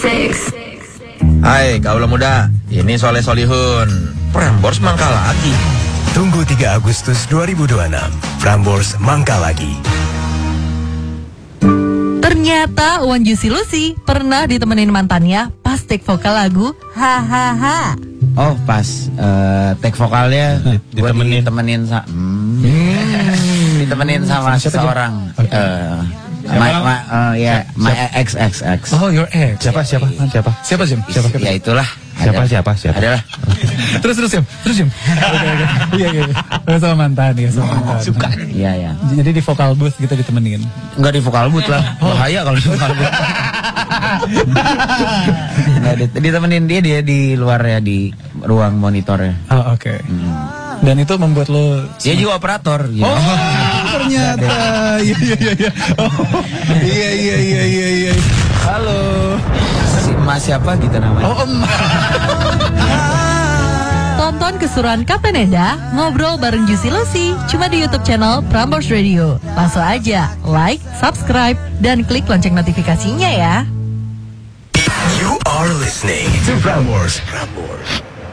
Hai kaula muda, ini Soleh Solihun. Prambors mangka lagi. Tunggu 3 Agustus 2026, Prambors mangka lagi. Ternyata Wan Juicy Lucy pernah ditemenin mantannya pas take vokal lagu Hahaha. Oh pas take vokalnya ditemenin sama seseorang. My ex. Oh, your ex. Siapa? Jim? Ya itulah. Siapa? Adalah. Terus Jim. Iya. Sama mantan. Suka. Iya. Jadi di vokal booth gitu ditemenin. Enggak di vokal booth lah. Bahaya kalau di vokal booth. Ditemenin dia di luar ya, di ruang monitor ya. Oh, oke. Dan itu membuat lo... Dia juga operator. Ya. Oh, ternyata. Iya. Oh, iya. Halo. Si Mas siapa gitu namanya? Oh, Tonton keseruan Kapten Eda ngobrol bareng Juicy Lucy cuma di YouTube channel Prambors Radio. Langsung aja like, subscribe, dan klik lonceng notifikasinya ya. You are listening to Prambors.